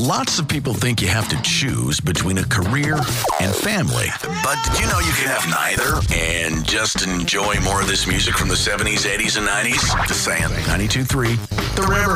Lots of people think you have to choose between a career and family. But did you know you can have neither and just enjoy more of this music from the 70s, 80s, and 90s? Just saying. 92.3 The River.